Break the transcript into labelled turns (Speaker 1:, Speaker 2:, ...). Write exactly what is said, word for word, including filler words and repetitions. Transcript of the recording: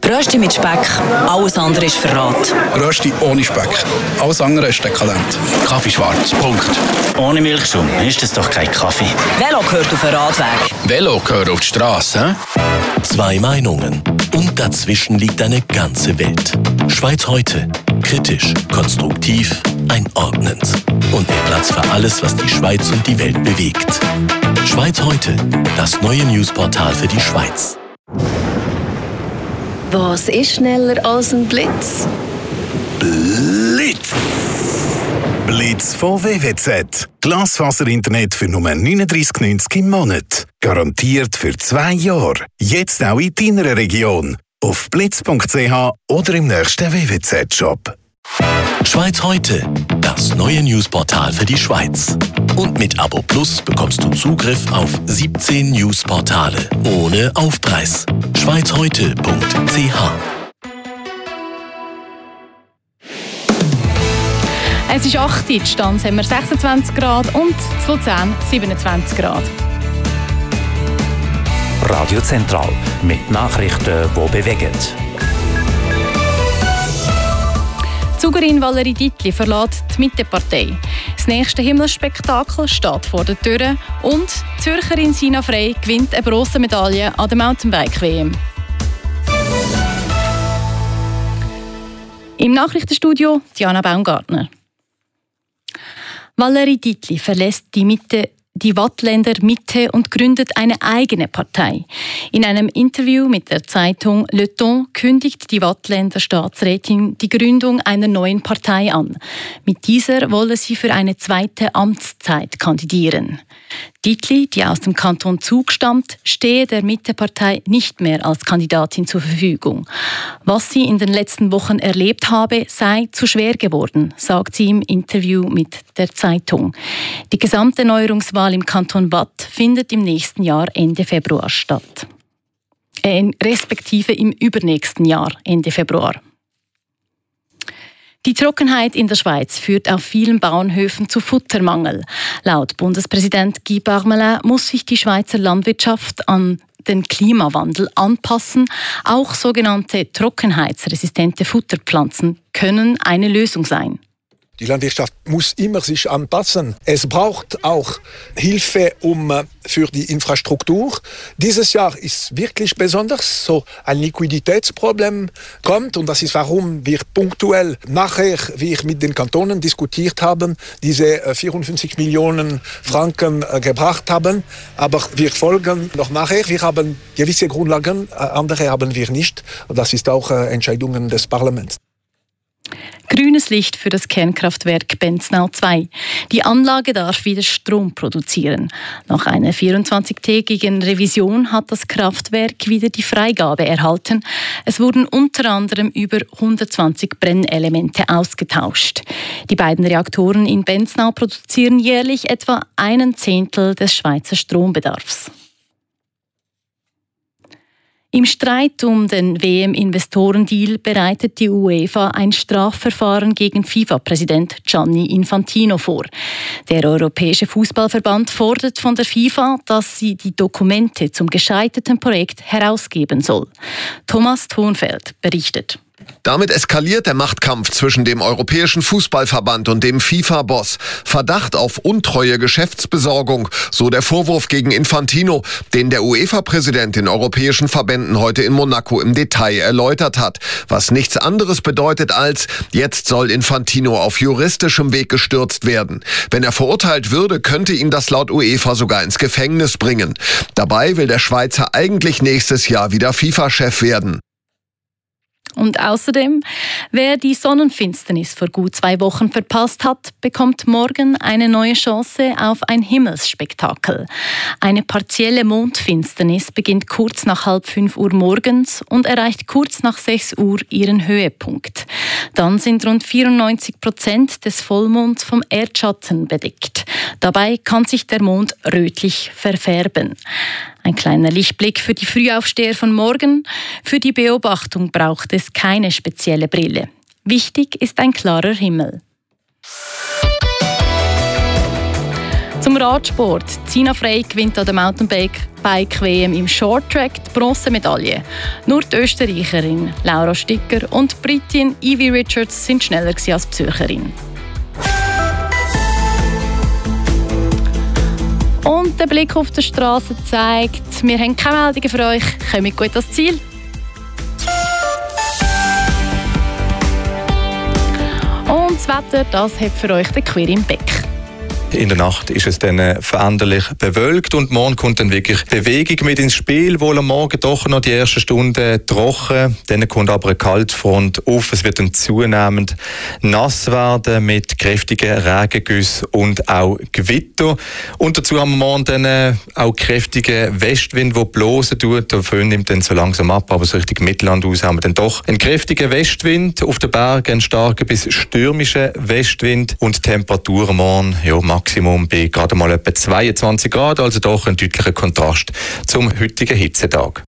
Speaker 1: Rösti mit Speck, alles andere ist Verrat.
Speaker 2: Rösti ohne Speck, alles andere ist dekadent. Kaffee schwarz, Punkt.
Speaker 3: Ohne Milchschaum ist das doch kein Kaffee.
Speaker 1: Velo gehört auf den Radweg.
Speaker 2: Velo gehört auf die Straße, hä?
Speaker 4: Zwei Meinungen und dazwischen liegt eine ganze Welt. Schweiz heute. Kritisch, konstruktiv, einordnend. Und mit Platz für alles, was die Schweiz und die Welt bewegt. Schweiz heute, das neue Newsportal für die Schweiz.
Speaker 5: Was ist schneller als ein Blitz?
Speaker 6: Blitz! Blitz von W W Z. Glasfaser-Internet für nur neununddreissig neunzig im Monat. Garantiert für zwei Jahre. Jetzt auch in deiner Region. Auf blitz punkt c h oder im nächsten W W Z-Shop.
Speaker 4: Schweiz heute, das neue Newsportal für die Schweiz. Und mit Abo Plus bekommst du Zugriff auf siebzehn Newsportale ohne Aufpreis. schweiz heute punkt c h.
Speaker 7: Es ist acht Uhr, die Stanz haben wir sechsundzwanzig Grad und in Luzern siebenundzwanzig Grad.
Speaker 8: Radio Zentral mit Nachrichten, die bewegen.
Speaker 7: Die Zugerin Valerie Dietli verlässt die Mittepartei. Das nächste Himmelsspektakel steht vor der Tür und die Zürcherin Sina Frey gewinnt eine Bronzemedaille an der Mountainbike-W M. Im Nachrichtenstudio Diana Baumgartner. Valerie Dietli verlässt die Mitte die Waadtländer Mitte und gründet eine eigene Partei. In einem Interview mit der Zeitung Le Temps kündigt die Waadtländer Staatsrätin die Gründung einer neuen Partei an. Mit dieser wolle sie für eine zweite Amtszeit kandidieren. Dietli, die aus dem Kanton Zug stammt, stehe der Mittepartei nicht mehr als Kandidatin zur Verfügung. Was sie in den letzten Wochen erlebt habe, sei zu schwer geworden, sagt sie im Interview mit der Zeitung. Die gesamte Neuerungswahl im Kanton Waadt findet im nächsten Jahr Ende Februar statt. Äh, respektive im übernächsten Jahr Ende Februar. Die Trockenheit in der Schweiz führt auf vielen Bauernhöfen zu Futtermangel. Laut Bundespräsident Guy Parmelin muss sich die Schweizer Landwirtschaft an den Klimawandel anpassen. Auch sogenannte trockenheitsresistente Futterpflanzen können eine Lösung sein.
Speaker 9: Die Landwirtschaft muss immer sich anpassen. Es braucht auch Hilfe um, für die Infrastruktur. Dieses Jahr ist wirklich besonders. So ein Liquiditätsproblem kommt und das ist, warum wir punktuell nachher, wie ich mit den Kantonen diskutiert haben, diese vierundfünfzig Millionen Franken gebracht haben. Aber wir folgen noch nachher. Wir haben gewisse Grundlagen, andere haben wir nicht. Und das ist auch Entscheidungen des Parlaments.
Speaker 7: Grünes Licht für das Kernkraftwerk Benznau zwei. Die Anlage darf wieder Strom produzieren. Nach einer vierundzwanzigtägigen Revision hat das Kraftwerk wieder die Freigabe erhalten. Es wurden unter anderem über hundertzwanzig Brennelemente ausgetauscht. Die beiden Reaktoren in Benznau produzieren jährlich etwa einen Zehntel des Schweizer Strombedarfs. Im Streit um den W M-Investorendeal bereitet die UEFA ein Strafverfahren gegen FIFA-Präsident Gianni Infantino vor. Der Europäische Fußballverband fordert von der FIFA, dass sie die Dokumente zum gescheiterten Projekt herausgeben soll. Thomas Thonfeld berichtet.
Speaker 10: Damit eskaliert der Machtkampf zwischen dem Europäischen Fußballverband und dem FIFA-Boss. Verdacht auf untreue Geschäftsbesorgung, so der Vorwurf gegen Infantino, den der UEFA-Präsident den europäischen Verbänden heute in Monaco im Detail erläutert hat. Was nichts anderes bedeutet als, jetzt soll Infantino auf juristischem Weg gestürzt werden. Wenn er verurteilt würde, könnte ihn das laut UEFA sogar ins Gefängnis bringen. Dabei will der Schweizer eigentlich nächstes Jahr wieder FIFA-Chef werden.
Speaker 7: Und außerdem, wer die Sonnenfinsternis vor gut zwei Wochen verpasst hat, bekommt morgen eine neue Chance auf ein Himmelsspektakel. Eine partielle Mondfinsternis beginnt kurz nach halb fünf Uhr morgens und erreicht kurz nach sechs Uhr ihren Höhepunkt. Dann sind rund vierundneunzig Prozent des Vollmonds vom Erdschatten bedeckt. Dabei kann sich der Mond rötlich verfärben. Ein kleiner Lichtblick für die Frühaufsteher von morgen. Für die Beobachtung braucht es keine spezielle Brille. Wichtig ist ein klarer Himmel. Zum Radsport. Sina Frey gewinnt an der Mountainbike-W M im Shorttrack die Bronzemedaille. Nur die Österreicherin Laura Sticker und die Britin Evie Richards sind schneller als die Zürcherin. Und der Blick auf die Straße zeigt, wir haben keine Meldungen für euch. Kommt gut ans Ziel. Und das Wetter, das hat für euch der Quirin Beck.
Speaker 11: In der Nacht ist es dann veränderlich bewölkt und morgen kommt dann wirklich Bewegung mit ins Spiel. Wohl am Morgen doch noch die ersten Stunden trocken, dann kommt aber eine Kaltfront auf. Es wird dann zunehmend nass werden mit kräftigen Regengüssen und auch Gewitter. Und dazu haben wir morgen dann auch kräftigen Westwind, der blosen tut. Der Föhn nimmt dann so langsam ab, aber so richtig Mittelland aus haben wir dann doch einen kräftigen Westwind. Auf den Bergen einen starken bis stürmischen Westwind und die Temperaturen morgen, ja, Maximum bei gerade mal etwa zweiundzwanzig Grad, also doch ein deutlicher Kontrast zum heutigen Hitzetag.